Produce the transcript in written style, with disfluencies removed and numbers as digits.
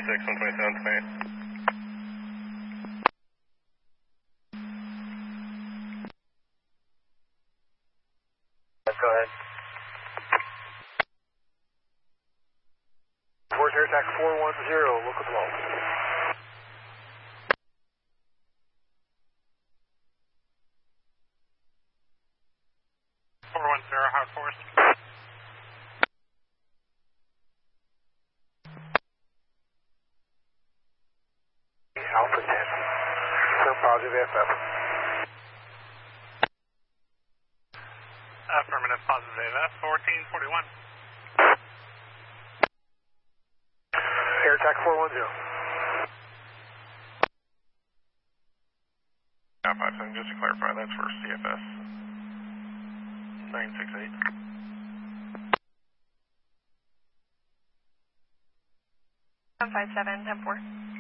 127, 28. Go ahead. Forward air attack 410, local 12. 410, hard force. Alpha 10. Confirm positive AFF. Affirmative, positive AF, 1441. Air attack 410. Yeah, 57, just to clarify, that's for CFS 968. 157, 10-4.